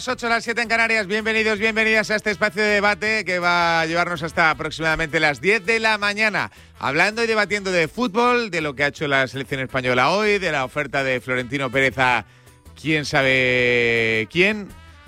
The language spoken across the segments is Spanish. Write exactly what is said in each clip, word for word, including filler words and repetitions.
ocho a las siete en Canarias, bienvenidos, bienvenidas a este espacio de debate que va a llevarnos hasta aproximadamente las diez de la mañana, hablando y debatiendo de fútbol, de lo que ha hecho la selección española hoy, de la oferta de Florentino Pérez a quién sabe quién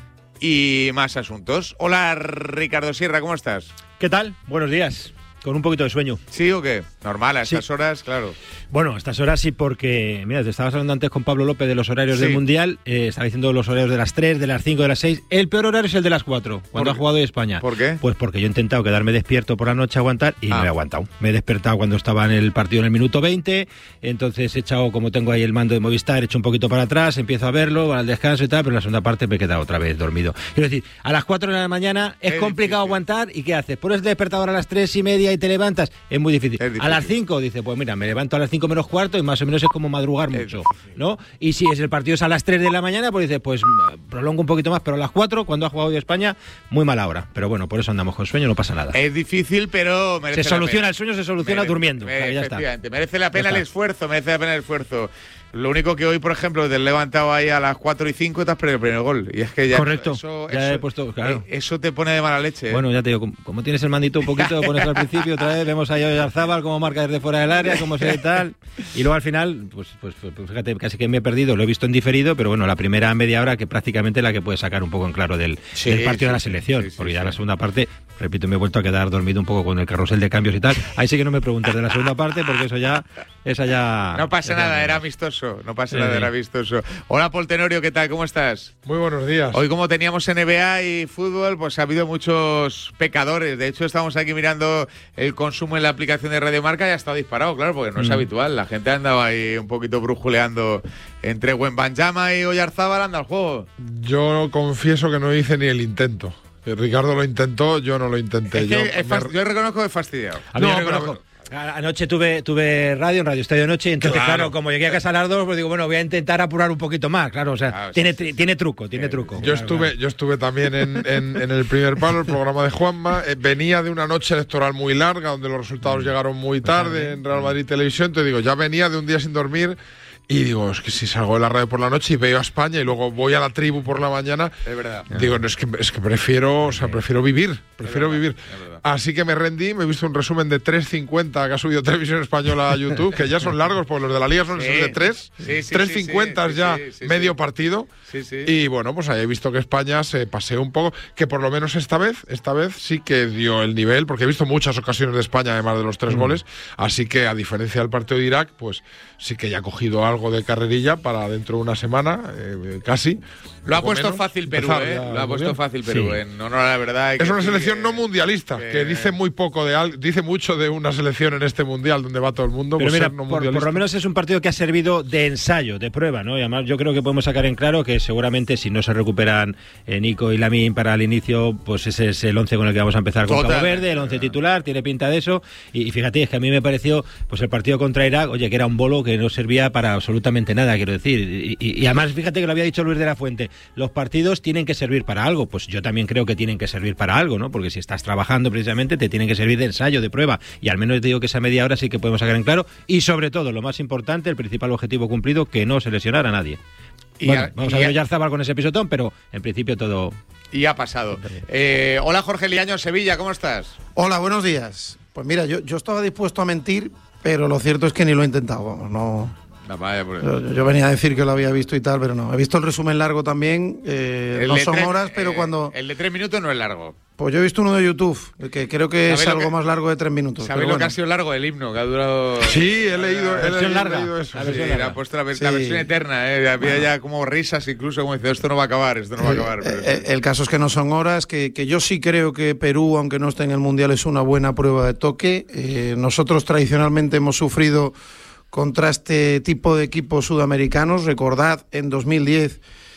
y más asuntos. Hola Ricardo Sierra, ¿cómo estás? ¿Qué tal? Buenos días. Con un poquito de sueño. ¿Sí o qué? Normal, a estas sí. horas, claro. Bueno, a estas horas sí, porque, mira, te estabas hablando antes con Pablo López de los horarios sí. del Mundial, eh, estaba diciendo los horarios de las tres, de las cinco, de las seis. El peor horario es el de las cuatro, cuando ha jugado hoy España. ¿Por qué? Pues porque yo he intentado quedarme despierto por la noche a aguantar y ah. no he aguantado. Me he despertado cuando estaba en el partido en el minuto veinte, entonces he echado, como tengo ahí el mando de Movistar, he hecho un poquito para atrás, empiezo a verlo, al descanso y tal, pero en la segunda parte me he quedado otra vez dormido. Quiero decir, a las cuatro de la mañana es, es complicado difícil. aguantar, ¿y qué haces? Pones el despertador a las tres y media y te levantas. Es muy difícil. Es difícil. A las cinco, dice, pues mira, me levanto a las cinco menos cuarto y más o menos es como madrugar mucho, ¿no? Y si es el partido es a las tres de la mañana, pues dice, pues prolongo un poquito más, pero a las cuatro, cuando ha jugado hoy España, muy mala hora. Pero bueno, por eso andamos con sueño, no pasa nada. Es difícil, pero merece Se soluciona, la pena. El sueño se soluciona merece, durmiendo. Merece, o sea, ya efectivamente, está. merece la pena el esfuerzo, merece la pena el esfuerzo. Lo único que hoy, por ejemplo, te has levantado ahí a las cuatro y cinco y te has perdido el primer gol. Y es que ya Correcto, eso, ya eso, he puesto, claro. Eso te pone de mala leche. ¿eh? Bueno, ya te digo, como, como tienes el mandito un poquito, pones al principio, otra vez vemos a Oyarzábal cómo marca desde fuera del área, cómo se ve tal. Y luego al final, pues, pues, pues fíjate, casi que me he perdido, lo he visto en diferido, pero bueno, la primera media hora que prácticamente la que puede sacar un poco en claro del, sí, del partido sí, de la selección. Sí, sí, porque sí, ya sí. la segunda parte, repito, me he vuelto a quedar dormido un poco con el carrusel de cambios y tal. Ahí sí que no me preguntes de la segunda parte, porque eso ya, esa ya... No pasa nada, era, era amistoso, no pasa sí. nada, era amistoso. Hola, Paul Tenorio, ¿qué tal? ¿Cómo estás? Muy buenos días. Hoy, como teníamos N B A y fútbol, pues ha habido muchos pecadores. De hecho, estamos aquí mirando el consumo en la aplicación de Radio Marca y ha estado disparado, claro, porque no es mm. habitual. La gente ha andado ahí un poquito brujuleando entre Wembanyama y Oyarzábal, anda al juego. Yo confieso que no hice ni el intento. Ricardo lo intentó, yo no lo intenté. Es que yo, es fast... me... yo reconozco que he fastidiado. A mí no, reconozco. Pero... Anoche tuve tuve radio en Radio Estadio Noche, entonces claro. claro, como llegué a casa a las dos, pues digo, bueno, voy a intentar apurar un poquito más, claro, o sea, claro, tiene, sí, sí. tiene truco, tiene truco. Yo claro, estuve claro. yo estuve también en, en, en el primer palo, el programa de Juanma, eh, venía de una noche electoral muy larga, donde los resultados mm. llegaron muy tarde en Real Madrid Televisión, te digo, ya venía de un día sin dormir. Y digo, es que si salgo de la radio por la noche y veo a España y luego voy a la tribu por la mañana, es verdad. Digo, no, es que es que prefiero, o sea, prefiero vivir, prefiero es vivir. Así que me rendí, me he visto un resumen de tres cincuenta que ha subido Televisión Española a YouTube, que ya son largos, porque los de la Liga son sí. de tres, sí, sí, tres cincuenta sí, sí, ya sí, sí, medio sí. partido. Sí, sí. Y bueno, pues ahí he visto que España se paseó un poco, que por lo menos esta vez, esta vez sí que dio el nivel, porque he visto muchas ocasiones de España, además de los tres mm. goles, así que a diferencia del partido de Irak, pues sí que ya ha cogido algo de carrerilla para dentro de una semana, eh, casi. Lo ha puesto menos. fácil Perú, ¿eh? Lo ha puesto bien. fácil Perú, sí. en honor a la verdad. Es una selección no mundialista, que, que dice muy poco de al, dice mucho de una selección en este mundial donde va todo el mundo. Pero pues mira, ser no por, por lo menos es un partido que ha servido de ensayo, de prueba, ¿no? Y además yo creo que podemos sacar en claro que seguramente si no se recuperan eh, Nico y Lamine para el inicio, pues ese es el once con el que vamos a empezar con Total. Cabo Verde, el once titular, tiene pinta de eso. Y, y fíjate, es que a mí me pareció pues el partido contra Irak, oye, que era un bolo que no servía para absolutamente nada, quiero decir. Y, y, y además, fíjate que lo había dicho Luis de la Fuente, los partidos tienen que servir para algo. Pues yo también creo que tienen que servir para algo, ¿no? Porque si estás trabajando precisamente te tienen que servir de ensayo, de prueba. Y al menos te digo que esa media hora sí que podemos sacar en claro. Y sobre todo, lo más importante, el principal objetivo cumplido, que no se lesionara a nadie. Y bueno, a, vamos a ver Oyarzábal con ese pisotón, pero en principio todo... Y ha pasado. Eh, hola Jorge Liaño, Sevilla, ¿cómo estás? Hola, buenos días. Pues mira, yo, yo estaba dispuesto a mentir, pero lo cierto es que ni lo he intentado, vamos, no... No, vaya por yo, yo venía a decir que lo había visto y tal, pero no. He visto el resumen largo también, eh, no son tres, horas, pero eh, cuando... El de tres minutos no es largo. Pues yo he visto uno de YouTube, que creo que es algo que, más largo de tres minutos. ¿Sabéis lo bueno. que ha sido largo el himno? Que ha durado... Sí, he leído, he leído, larga. he leído eso. La versión, sí, larga. Ha puesto la, sí. la versión eterna, ¿eh? Había bueno. ya como risas incluso, como dice, esto no va a acabar, esto no va a acabar. Pero el, el, el caso es que no son horas, que, que yo sí creo que Perú, aunque no esté en el Mundial, es una buena prueba de toque. Eh, nosotros tradicionalmente hemos sufrido contra este tipo de equipos sudamericanos. Recordad en dos mil diez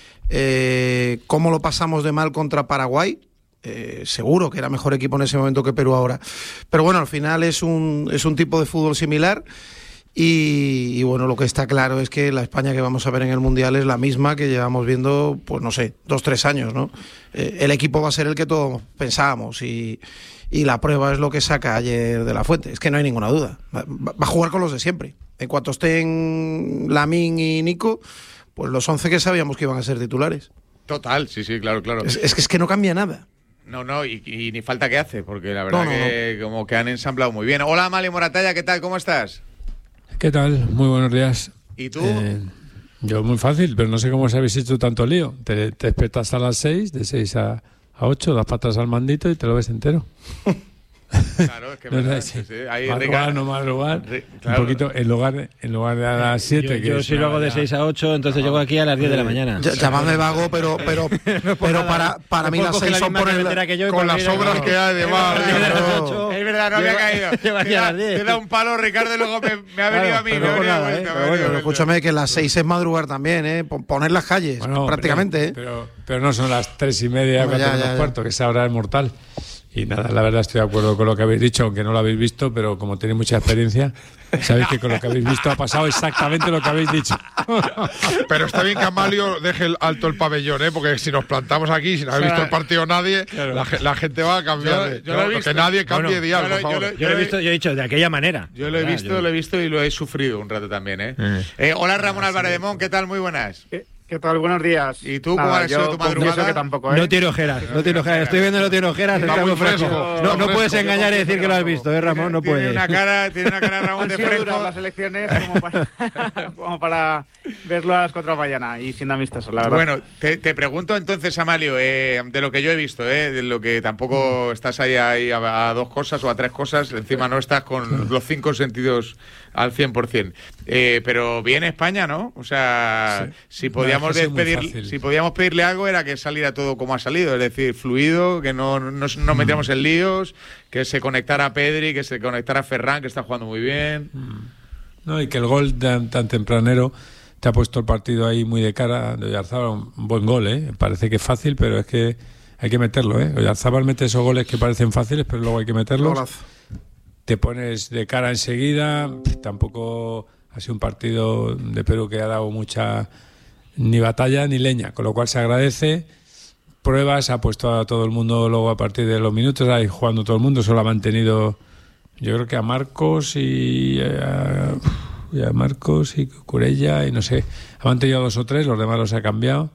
eh, cómo lo pasamos de mal contra Paraguay. Eh, seguro que era mejor equipo en ese momento que Perú ahora. Pero bueno, al final es un, es un tipo de fútbol similar. Y, y bueno, lo que está claro es que la España que vamos a ver en el Mundial es la misma que llevamos viendo, pues no sé, dos, tres años, ¿no? Eh, el equipo va a ser el que todos pensábamos y, y la prueba es lo que saca ayer de la Fuente. Es que no hay ninguna duda. Va, va a jugar con los de siempre. En cuanto estén Lamine y Nico, pues los once que sabíamos que iban a ser titulares. Total, sí, sí, claro, claro. Es, es que es que no cambia nada. No, no, y, y ni falta que hace, porque la verdad no, no, que no. como que han ensamblado muy bien. Hola, Amalio Moratalla, ¿qué tal? ¿Cómo estás? ¿Qué tal? Muy buenos días. ¿Y tú? Eh, yo muy fácil, pero no sé cómo os habéis hecho tanto lío. Te, te despiertas a las seis, de seis a, a ocho, das patas al mandito y te lo ves entero. Claro, es que no, verdad, no, sí, sí. Ahí madrugar, Ricardo- no madrugar. Ri- claro. Un poquito, en lugar, en lugar de a las siete. Yo, que yo es si una lo hago de ya- seis a ocho, entonces llego aquí a las diez de la mañana. Ya- Llámame vago, pero pero pero para, para mí las seis son poner Con las obras que hay de mar. Claro. Es verdad, no había caído. Lleva aquí Te a da- las diez. te da un palo, Ricardo, y luego me, me ha venido Claro, a mí. pero me ha por venido nada, vuelta, ¿eh? me ha Pero venido bueno, vuelta. escúchame que las seis es madrugar también, ¿eh? Pon- Poner las calles, Bueno, prácticamente, pero, ¿eh? pero, pero no son las tres y media, Bueno, cuatro ya, menos ya, ya. cuarto, que esa hora es mortal. Y nada, la verdad estoy de acuerdo con lo que habéis dicho, aunque no lo habéis visto, pero como tenéis mucha experiencia, sabéis que con lo que habéis visto ha pasado exactamente lo que habéis dicho. Pero está bien que Amalio deje el alto el pabellón, ¿eh? Porque si nos plantamos aquí, si no ha visto el partido nadie, Claro. la, ge- la gente va a cambiar. Yo- de- yo lo he no, visto. que nadie cambie Bueno, de dial, yo lo- por favor. yo lo- Yo lo he visto, yo he dicho de aquella manera. Yo lo he Ah, visto, yo- lo he visto y lo he sufrido un rato también, ¿eh? Eh, hola, Ramón Álvarez de Mon, ¿qué tal? Muy buenas. ¿Qué, qué tal? Buenos días. ¿Y tú cómo ha sido tu confieso madrugada? que tampoco, ¿eh? No tiene ojeras, no tiene ojeras. Estoy viendo no tiene ojeras. Está está muy muy fresco. fresco, No, está no puedes fresco. engañar y decir que lo has visto, ¿eh, Ramón? No tiene puedes. una cara, tiene una cara Ramón Han de sido duras fresco. las elecciones como para, como para verlo a las cuatro de la mañana y siendo amistoso, la verdad. Bueno, te, te pregunto entonces, Amalio, eh, de lo que yo he visto, eh, de lo que tampoco estás ahí, ahí a, a dos cosas o a tres cosas, encima no estás con los cinco sentidos al cien por cien. Eh, pero bien España, ¿no? O sea, Sí. si No, podíamos es que es muy despedir, fácil. si podíamos pedirle algo era que saliera todo como ha salido, es decir, fluido, que no nos no metiéramos en líos, que se conectara Pedri, que se conectara Ferran, que está jugando muy bien. No, y que el gol tan, tan tempranero te ha puesto el partido ahí muy de cara de Oyarzábal, un buen gol, ¿eh? Parece que es fácil, pero es que hay que meterlo, ¿eh? Oyarzábal mete esos goles que parecen fáciles, pero luego hay que meterlos. Golazo. Te pones de cara enseguida, tampoco ha sido un partido de Perú que ha dado mucha ni batalla ni leña, con lo cual se agradece. Pruebas, ha puesto a todo el mundo luego a partir de los minutos, ahí jugando todo el mundo, solo ha mantenido yo creo que a Marcos y a, y a Marcos y Curella y no sé, ha mantenido dos o tres, los demás los ha cambiado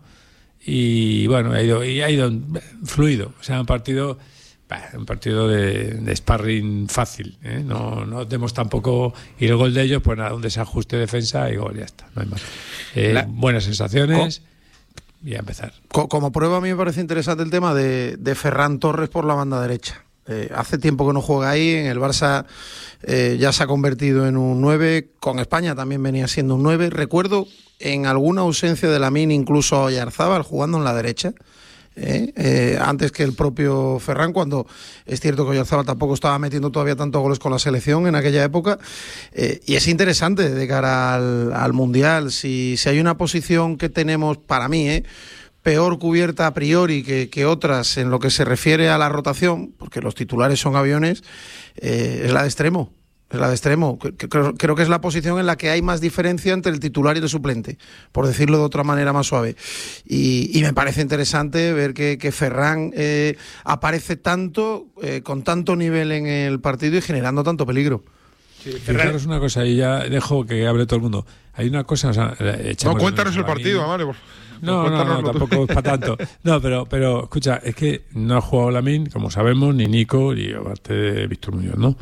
y bueno, ha ido, y ha ido fluido, o sea, un partido un partido de, de sparring fácil, ¿eh? no, no demos tampoco, y el gol de ellos pues nada, un desajuste de defensa y gol, ya está, no hay más. Eh, La- buenas sensaciones y a empezar. Co- Como prueba a mí me parece interesante el tema de, de Ferran Torres por la banda derecha. Eh, hace tiempo que no juega ahí, en el Barça eh, ya se ha convertido en un nueve, con España también venía siendo un nueve. Recuerdo en alguna ausencia de Lamine incluso a Oyarzábal jugando en la derecha, eh, eh, antes que el propio Ferran, cuando es cierto que Oyarzábal tampoco estaba metiendo todavía tantos goles con la selección en aquella época, eh, y es interesante de cara al, al Mundial, si, si hay una posición que tenemos para mí, eh, peor cubierta a priori que, que otras en lo que se refiere a la rotación, porque los titulares son aviones, eh, es la de extremo. Es la de extremo. Que- que Creo, creo que es la posición en la que hay más diferencia entre el titular y el suplente, por decirlo de otra manera más suave. Y, y me parece interesante ver que, que Ferran eh, aparece tanto, eh, con tanto nivel en el partido y generando tanto peligro. Fijaros una cosa, y ya dejo que hable todo el mundo. Hay una cosa, o sea, No, echamos cuéntanos de el menos a partido, Lamine. Amalio. por- No, no, cuéntanoslo no, tú. tampoco es para tanto. No, pero, pero escucha, es que no ha jugado Lamine, como sabemos, ni Nico, ni aparte de Víctor Muñoz, ¿no?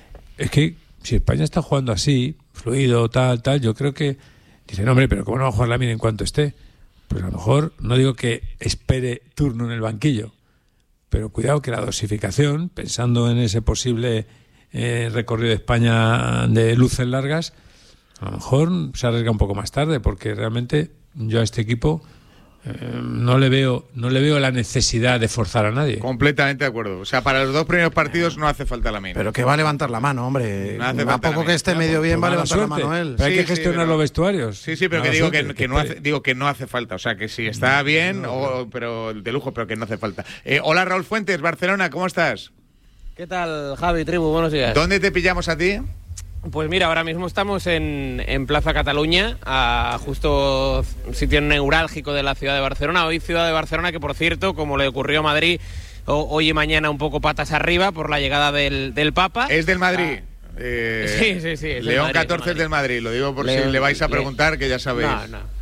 Es que si España está jugando así, fluido, tal, tal, yo creo que dicen, hombre, pero ¿cómo no va a jugar Lamine en cuanto esté? Pues a lo mejor, no digo que espere turno en el banquillo, pero cuidado que la dosificación, pensando en ese posible eh, recorrido de España de luces largas, a lo mejor se arriesga un poco más tarde, porque realmente yo a este equipo eh, no le veo no le veo la necesidad de forzar a nadie. Completamente de acuerdo. O sea, para los dos primeros partidos no hace falta la mina. Pero que va a levantar la mano, hombre. No hace a falta poco la que esté mano. medio bien, Pues va a mala levantar la suerte. mano él. Pero hay Sí, que sí, gestionar pero- los vestuarios. Sí, sí, pero Mala que digo suerte, que, que no espere. hace, digo que no hace falta. O sea, que si está bien, o, pero de lujo, pero que no hace falta. Eh, hola, Raúl Fuentes, Barcelona, ¿cómo estás? ¿Qué tal, Javi, tribu? Buenos días. ¿Dónde te pillamos a ti? Pues mira, ahora mismo estamos en, en Plaza Cataluña, a justo sitio neurálgico de la ciudad de Barcelona. Hoy ciudad de Barcelona que, por cierto, como le ocurrió a Madrid, o- hoy y mañana un poco patas arriba por la llegada del, del Papa. Es del Madrid. Eh, Sí, sí, sí, es del León Madrid, catorce del es del Madrid, lo digo por León- si le vais a Le- preguntar, que ya sabéis. No, no.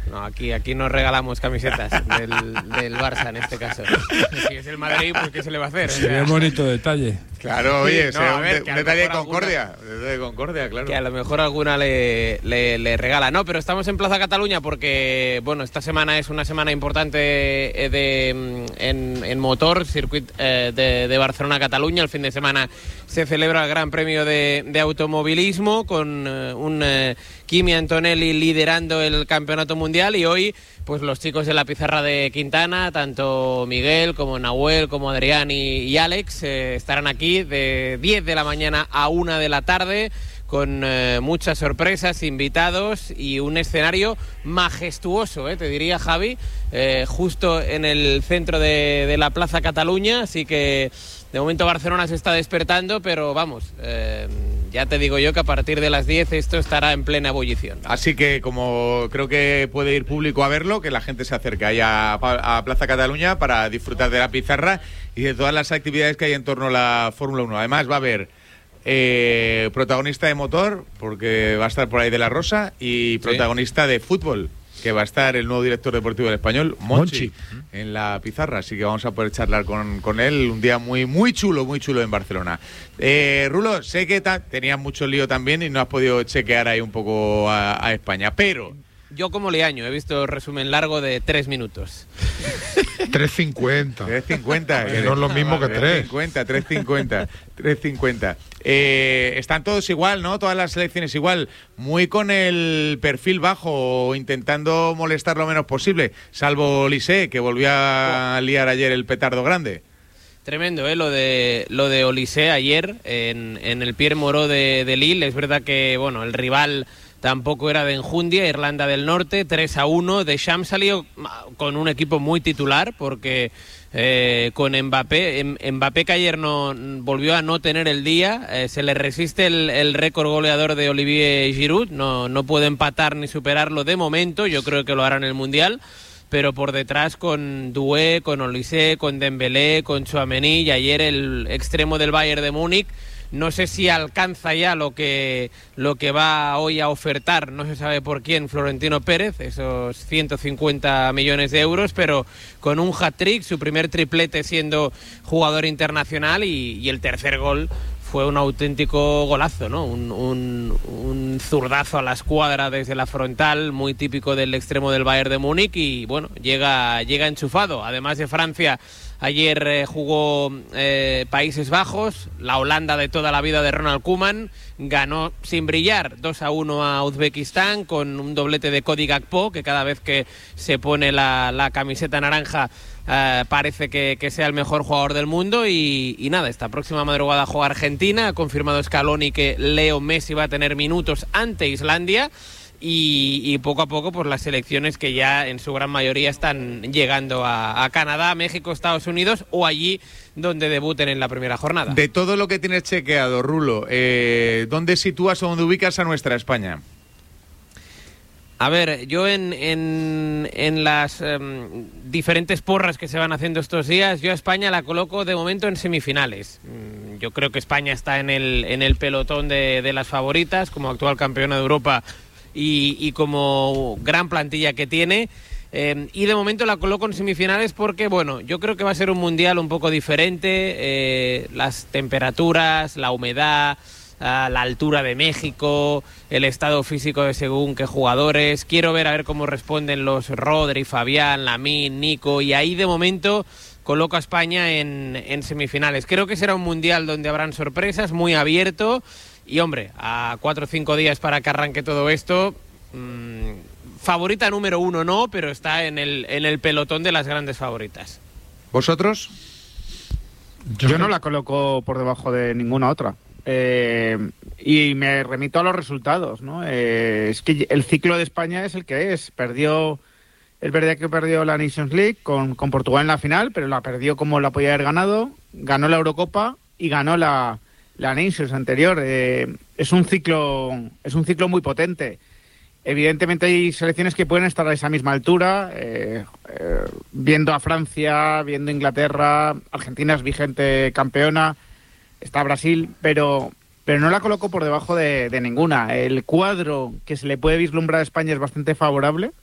No, aquí, aquí nos regalamos camisetas del, del Barça en este caso. Si es el Madrid, pues ¿qué se le va a hacer? O sea, Sería un bonito detalle. Claro, oye, Sí, no, sea a un, ver, de- que a un lo detalle de mejor concordia. Un detalle de concordia, claro. que a lo mejor alguna le, le, le regala. No, pero estamos en Plaza Cataluña porque, bueno, esta semana es una semana importante eh, de, mm, en, en motor, circuito eh, de, de Barcelona-Cataluña. El fin de semana se celebra el Gran Premio de, de Automovilismo con eh, un eh, Kimi Antonelli liderando el campeonato mundial, y hoy pues los chicos de la pizarra de Quintana, tanto Miguel como Nahuel como Adrián y, y Alex, eh, estarán aquí de diez de la mañana a una de la tarde con eh, muchas sorpresas, invitados y un escenario majestuoso, eh, te diría, Javi, eh, justo en el centro de, de la Plaza Cataluña. Así que de momento Barcelona se está despertando, pero vamos, eh, ya te digo yo que a partir de las diez esto estará en plena ebullición. Así que como creo que puede ir público a verlo, que la gente se acerque ahí a, a Plaza Cataluña para disfrutar de la pizarra y de todas las actividades que hay en torno a la Fórmula uno. Además va a haber eh, protagonista de motor, porque va a estar por ahí De la Rosa, y protagonista de fútbol, que va a estar el nuevo director deportivo del Español, Monchi, Monchi, en la pizarra. Así que vamos a poder charlar con, con él. Un día muy muy chulo, muy chulo en Barcelona. Eh, Rulo, sé que ta- tenías mucho lío también y no has podido chequear ahí un poco a, a España, pero... Yo como Leaño he visto el resumen largo de tres minutos. tres cincuenta. tres cincuenta. Que no es lo mismo que tres. cincuenta, tres cincuenta. tres cincuenta. Eh, están todos igual, ¿no? Todas las selecciones igual. Muy con el perfil bajo, intentando molestar lo menos posible. Salvo Olise, que volvió a liar ayer el petardo grande. Tremendo, ¿eh? Lo de lo de Olise ayer en, en el Pierre Moreau de, de Lille. Es verdad que, bueno, el rival tampoco era de enjundia, Irlanda del Norte, tres a uno. Deschamps salió con un equipo muy titular porque eh, con Mbappé, Mbappé que ayer no volvió a no tener el día, eh, se le resiste el, el récord goleador de Olivier Giroud, no, no puede empatar ni superarlo de momento, yo creo que lo hará en el Mundial. Pero por detrás con Doué, con Olise, con Dembélé, con Tchouaméni, y ayer el extremo del Bayern de Múnich. No sé si alcanza ya lo que lo que va hoy a ofertar, no se sabe por quién, Florentino Pérez, esos ciento cincuenta millones de euros, pero con un hat-trick, su primer triplete siendo jugador internacional, y, y el tercer gol fue un auténtico golazo, ¿no? Un, un, un zurdazo a la escuadra desde la frontal, muy típico del extremo del Bayern de Múnich, y bueno, llega, llega enchufado. Además de Francia, ayer eh, jugó eh, Países Bajos, la Holanda de toda la vida de Ronald Koeman, ganó sin brillar dos a uno a Uzbekistán con un doblete de Cody Gakpo, que cada vez que se pone la, la camiseta naranja Uh, parece que, que sea el mejor jugador del mundo. Y, y nada, esta próxima madrugada juega Argentina. Ha confirmado Scaloni que Leo Messi va a tener minutos ante Islandia. Y, y poco a poco, pues las selecciones que ya en su gran mayoría están llegando a, a Canadá, México, Estados Unidos, o allí donde debuten en la primera jornada. De todo lo que tienes chequeado, Rulo, eh, ¿dónde sitúas o dónde ubicas a nuestra España? A ver, yo en, en, en las um, diferentes porras que se van haciendo estos días, yo a España la coloco de momento en semifinales. Mm, yo creo que España está en el, en el pelotón de, de las favoritas, como actual campeona de Europa y, y como gran plantilla que tiene. Eh, y de momento la coloco en semifinales porque, bueno, yo creo que va a ser un mundial un poco diferente. Eh, las temperaturas, la humedad, a la altura de México, el estado físico de según qué jugadores. Quiero ver a ver cómo responden los Rodri, Fabián, Lamine, Nico, y ahí de momento coloco a España en, en semifinales. Creo que será un mundial donde habrán sorpresas, muy abierto, y hombre, a cuatro o cinco días para que arranque todo esto, mmm, favorita número uno no, pero está en el, en el pelotón de las grandes favoritas. ¿Vosotros? Yo, Yo no la coloco por debajo de ninguna otra. Eh, y me remito a los resultados, ¿no? Eh, es que el ciclo de España es el que es. Perdió, es verdad que perdió la Nations League con, con Portugal en la final, pero la perdió como la podía haber ganado. Ganó la Eurocopa y ganó la, la Nations anterior. Eh, es un ciclo, es un ciclo muy potente. Evidentemente hay selecciones que pueden estar a esa misma altura, eh, eh, viendo a Francia, viendo a Inglaterra, Argentina es vigente campeona. Está Brasil, pero, pero no la coloco por debajo de, de ninguna. El cuadro que se le puede vislumbrar a España es bastante favorable.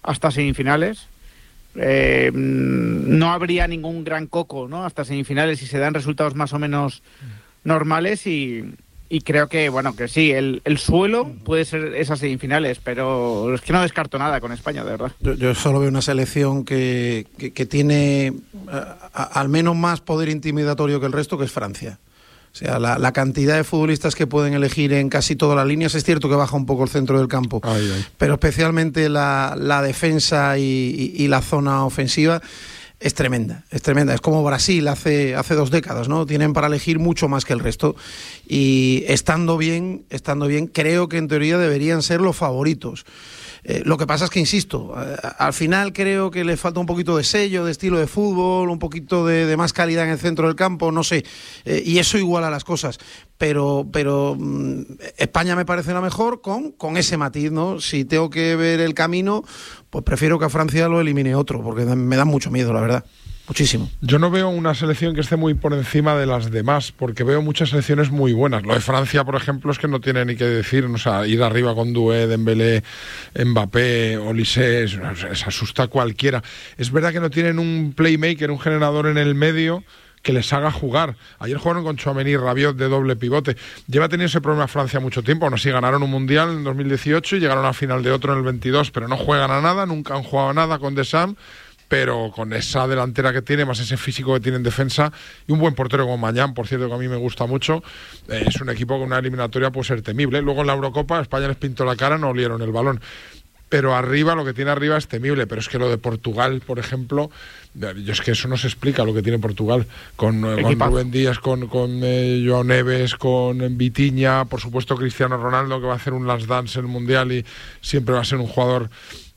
hasta semifinales. Eh, no habría ningún gran coco, ¿no? Hasta semifinales si se dan resultados más o menos normales y, y creo que, bueno, que sí, el, el suelo puede ser esas semifinales, pero es que no descarto nada con España, de verdad. Yo, yo solo veo una selección que, que, que tiene a, a, al menos más poder intimidatorio que el resto, que es Francia. O sea, la, la cantidad de futbolistas que pueden elegir en casi todas las líneas, es cierto que baja un poco el centro del campo, ay, ay. pero especialmente la, la defensa y, y, y la zona ofensiva es tremenda, es tremenda. Es como Brasil hace, hace dos décadas, ¿no? Tienen para elegir mucho más que el resto y estando bien, estando bien, creo que en teoría deberían ser los favoritos. Eh, lo que pasa es que, insisto, eh, al final creo que le falta un poquito de sello, de estilo de fútbol, un poquito de, de más calidad en el centro del campo, no sé, eh, y eso iguala las cosas. Pero, pero mmm, España me parece la mejor con, con ese matiz, ¿no? Si tengo que ver el camino, pues prefiero que a Francia lo elimine otro, porque me da mucho miedo, la verdad. Muchísimo. Yo no veo una selección que esté muy por encima de las demás, porque veo muchas selecciones muy buenas. Lo de Francia, por ejemplo, es que no tiene ni que decir, o sea, ir arriba con Doué, Dembélé, Mbappé, Olise, se asusta a cualquiera. Es verdad que no tienen un playmaker, un generador en el medio que les haga jugar. Ayer jugaron con Tchouaméni y Rabiot de doble pivote. Lleva teniendo ese problema Francia mucho tiempo. Aún así ganaron un Mundial en dos mil dieciocho y llegaron a final de otro en el veintidós, pero no juegan a nada, nunca han jugado a nada con Deschamps. Pero con esa delantera que tiene, más ese físico que tiene en defensa y un buen portero como Mañán, por cierto, que a mí me gusta mucho, eh, es un equipo con una eliminatoria puede ser temible. Luego en la Eurocopa España les pintó la cara, no olieron el balón. Pero arriba, lo que tiene arriba es temible. Pero es que lo de Portugal, por ejemplo, yo es que eso no se explica, lo que tiene Portugal. Con, eh, con Rubén Díaz, con, con eh, Joao Neves, con Vitinha, por supuesto Cristiano Ronaldo, que va a hacer un last dance en el Mundial y siempre va a ser un jugador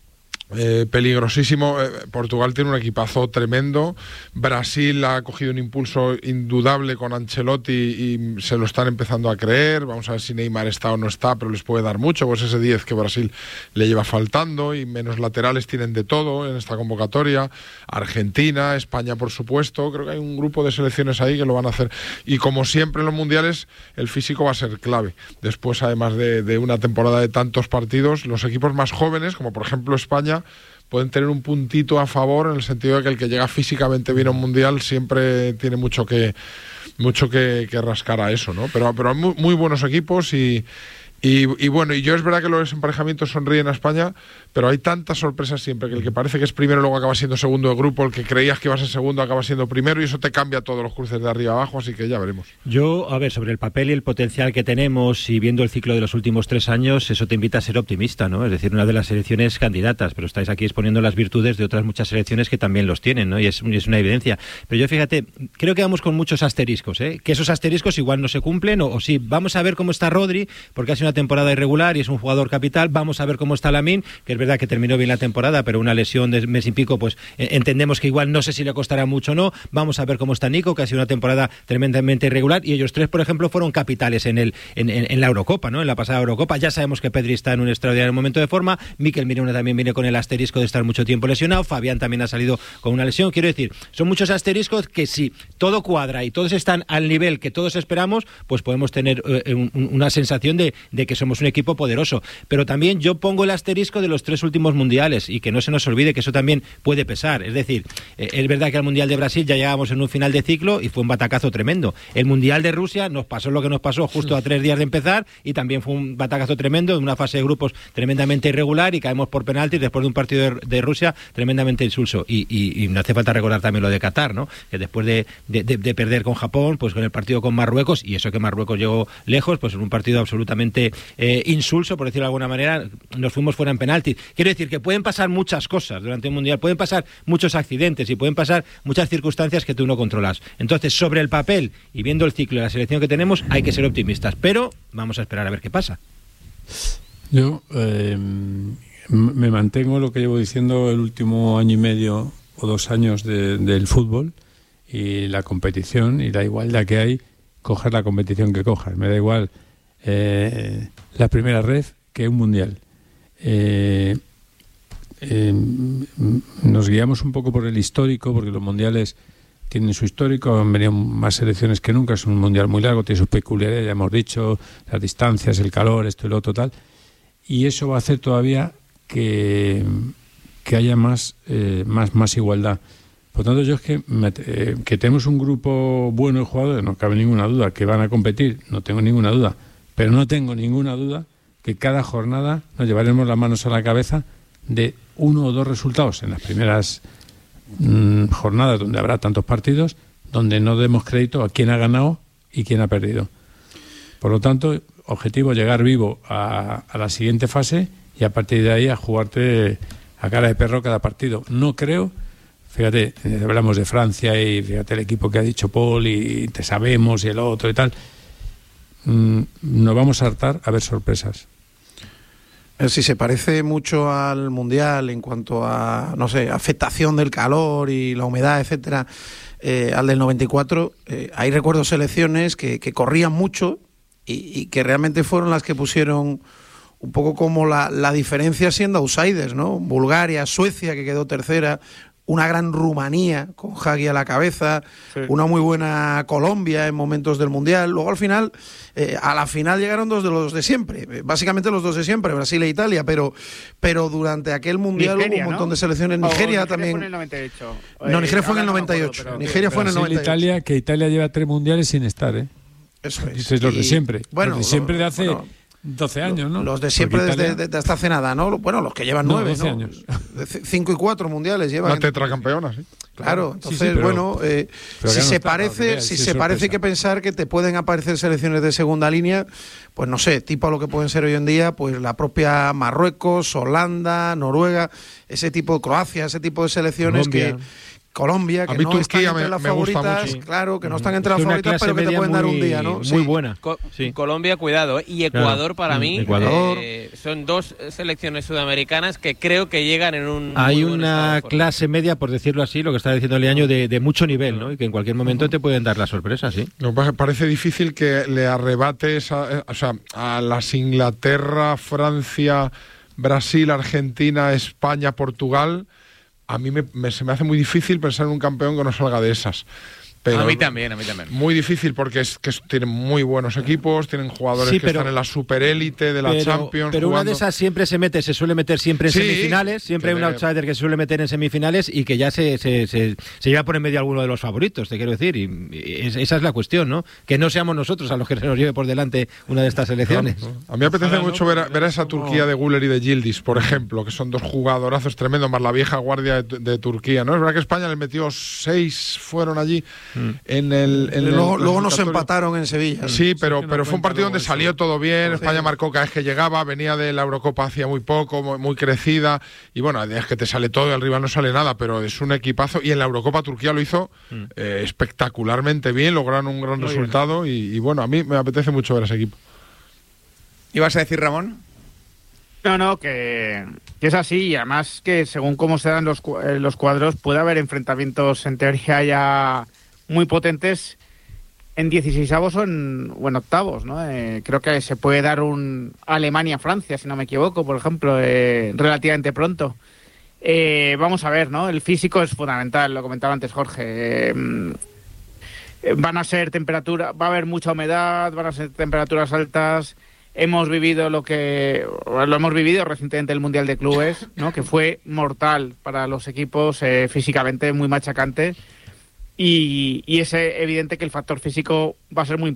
Eh, peligrosísimo. eh, Portugal tiene un equipazo tremendo. Brasil ha cogido un impulso indudable con Ancelotti y se lo están empezando a creer. Vamos a ver si Neymar está o no está, pero les puede dar mucho, pues ese diez que Brasil le lleva faltando, y menos laterales tienen de todo en esta convocatoria. Argentina, España, por supuesto. Creo que hay un grupo de selecciones ahí que lo van a hacer, y como siempre en los mundiales el físico va a ser clave. Después, además de, de una temporada de tantos partidos, los equipos más jóvenes, como por ejemplo España, pueden tener un puntito a favor, en el sentido de que el que llega físicamente bien a un mundial siempre tiene mucho que mucho que, que rascar a eso, ¿no? Pero, pero hay muy, muy buenos equipos y, y, y bueno, y yo es verdad que los emparejamientos sonríen a España, pero hay tantas sorpresas siempre, que el que parece que es primero luego acaba siendo segundo de grupo, el que creías que iba a ser segundo acaba siendo primero, y eso te cambia todos los cruces de arriba abajo, así que ya veremos. Yo, a ver, sobre el papel y el potencial que tenemos y viendo el ciclo de los últimos tres años, eso te invita a ser optimista, ¿no? Es decir, una de las selecciones candidatas, pero estáis aquí exponiendo las virtudes de otras muchas selecciones que también los tienen, ¿no? Y es, es una evidencia. Pero yo, fíjate, creo que vamos con muchos asteriscos, ¿eh? Que esos asteriscos igual no se cumplen, o, o sí, vamos a ver cómo está Rodri, porque ha sido una temporada irregular y es un jugador capital. Vamos a ver cómo está Lamine, que es verdad que terminó bien la temporada, pero una lesión de mes y pico, pues eh, entendemos que igual no sé si le costará mucho o no. Vamos a ver cómo está Nico, que ha sido una temporada tremendamente irregular, y ellos tres, por ejemplo, fueron capitales en el en, en, en la Eurocopa, ¿no? En la pasada Eurocopa. Ya sabemos que Pedri está en un extraordinario momento de forma. Mikel Merino también viene con el asterisco de estar mucho tiempo lesionado. Fabián también ha salido con una lesión. Quiero decir, son muchos asteriscos que, si todo cuadra y todos están al nivel que todos esperamos, pues podemos tener eh, un, una sensación de, de que somos un equipo poderoso. Pero también yo pongo el asterisco de los tres últimos mundiales, y que no se nos olvide que eso también puede pesar. Es decir, eh, es verdad que al Mundial de Brasil ya llegábamos en un final de ciclo y fue un batacazo tremendo. El Mundial de Rusia nos pasó lo que nos pasó justo a tres días de empezar, y también fue un batacazo tremendo, en una fase de grupos tremendamente irregular, y caemos por penaltis después de un partido de, de Rusia tremendamente insulso. Y, y, y no hace falta recordar también lo de Qatar, ¿no? Que después de, de, de, de perder con Japón, pues con el partido con Marruecos, y eso que Marruecos llegó lejos, pues en un partido absolutamente eh, insulso, por decirlo de alguna manera, nos fuimos fuera en penaltis. Quiero decir que pueden pasar muchas cosas durante un mundial, pueden pasar muchos accidentes y pueden pasar muchas circunstancias que tú no controlas. Entonces, sobre el papel y viendo el ciclo de la selección que tenemos, hay que ser optimistas, pero vamos a esperar a ver qué pasa. Yo eh, me mantengo lo que llevo diciendo el último año y medio o dos años de, del fútbol y la competición y la igualdad que hay, coger la competición que cojas. Me da igual eh, la primera red que un mundial. Eh, eh, nos guiamos un poco por el histórico, porque los mundiales tienen su histórico, han venido más selecciones que nunca, es un mundial muy largo, tiene sus peculiaridades, ya hemos dicho, las distancias, el calor, esto y lo otro tal, y eso va a hacer todavía que, que haya más, eh, más, más igualdad. Por tanto, yo es que, me, eh, que tenemos un grupo bueno de jugadores, no cabe ninguna duda, que van a competir, no tengo ninguna duda, pero no tengo ninguna duda que cada jornada nos llevaremos las manos a la cabeza de uno o dos resultados en las primeras mmm, jornadas donde habrá tantos partidos, donde no demos crédito a quién ha ganado y quién ha perdido. Por lo tanto, objetivo llegar vivo a, a la siguiente fase y a partir de ahí a jugarte a cara de perro cada partido. No creo, fíjate, eh, hablamos de Francia y fíjate el equipo que ha dicho Paul y te sabemos y el otro y tal, mm, nos vamos a hartar a ver sorpresas. Si se parece mucho al Mundial en cuanto a, no sé, afectación del calor y la humedad, etcétera, eh, al del noventa y cuatro, eh, hay recuerdo selecciones que, que corrían mucho y, y que realmente fueron las que pusieron un poco como la, la diferencia siendo outsiders, ¿no? Bulgaria, Suecia, que quedó tercera, una gran Rumanía con Hagi a la cabeza, sí. Una muy buena Colombia en momentos del Mundial. Luego al final, eh, a la final llegaron dos de los de siempre, básicamente los dos de siempre, Brasil e Italia, pero pero durante aquel Mundial Nigeria, hubo un montón ¿no? de selecciones. Nigeria, Nigeria también. Fue en el noventa y ocho. No, Nigeria fue en el noventa y ocho. No Nigeria fue en el noventa y ocho. Italia, que Italia lleva tres mundiales sin estar, ¿eh? Eso es. Dices los de siempre. Bueno, los de siempre de hace bueno, doce años, ¿no? Los de siempre desde, desde hasta hace nada, ¿no? Bueno, los que llevan nueve, no, doce ¿no? años. cinco y cuatro mundiales llevan. Una tetracampeona, sí. Claro, entonces, sí, sí, pero, bueno, eh, si se está, parece, no, si sí, se parece sorpresa. que pensar que te pueden aparecer selecciones de segunda línea, pues no sé, tipo a lo que pueden ser hoy en día, pues la propia Marruecos, Holanda, Noruega, ese tipo de Croacia, ese tipo de selecciones Colombia. que Colombia, que a mí no Turquía están entre me, las me gusta favoritas, mucho. claro, que no están entre es las una favoritas, pero que te pueden muy, dar un día, ¿no? Muy Sí. buena. Co sí. Colombia, cuidado, ¿eh? Y Ecuador, claro. para mí, Ecuador. Eh, son dos selecciones sudamericanas que creo que llegan en un. Hay muy buen una estado clase media, por decirlo así, lo que está diciendo Leaño, de, de mucho nivel, ¿no? Y que en cualquier momento te pueden dar la sorpresa, sí. No, parece difícil que le arrebate esa, o sea, a las Inglaterra, Francia, Brasil, Argentina, España, Portugal. A mí me, me, se me hace muy difícil pensar en un campeón que no salga de esas. Pero a mí también, a mí también. Muy difícil porque es que tienen muy buenos equipos, tienen jugadores sí, que pero, están en la superélite de la pero, Champions. Pero jugando. una de esas siempre se mete, se suele meter siempre en sí, semifinales, siempre hay un outsider que se suele meter en semifinales y que ya se, se, se, se lleva por en medio alguno de los favoritos, te quiero decir. Y, y esa es la cuestión, ¿no? Que no seamos nosotros a los que se nos lleve por delante una de estas selecciones. Claro, ¿no? A mí me apetece Ojalá, mucho ¿no? ver, a, ver a esa Turquía de Güler y de Yildiz, por ejemplo, que son dos jugadorazos tremendos, más la vieja guardia de, de Turquía, ¿no? Es verdad que España le metió seis, fueron allí mm. en el El, el, luego, luego nos empataron en Sevilla. Sí, pero, sí pero fue un partido donde eso. salió todo bien. Sí. España marcó cada vez que llegaba, venía de la Eurocopa hacía muy poco, muy, muy crecida. Y bueno, es que te sale todo y al rival no sale nada, pero es un equipazo. Y en la Eurocopa Turquía lo hizo mm. eh, espectacularmente bien, lograron un gran muy resultado. Y, y bueno, a mí me apetece mucho ver a ese equipo. ¿Ibas a decir, Ramón? No, no, que, que es así y además que según cómo se dan los, los cuadros puede haber enfrentamientos en teoría ya muy potentes en dieciseisavos o en, o en octavos, ¿no? Eh, creo que se puede dar un Alemania-Francia, si no me equivoco, por ejemplo, eh, relativamente pronto. Eh, vamos a ver, ¿no? El físico es fundamental, lo comentaba antes Jorge. Eh, van a ser temperatura, va a haber mucha humedad, van a ser temperaturas altas. Hemos vivido lo que lo hemos vivido recientemente el Mundial de Clubes, ¿no? Que fue mortal para los equipos, eh, físicamente muy machacante. Y, y es evidente que el factor físico va a ser muy importante.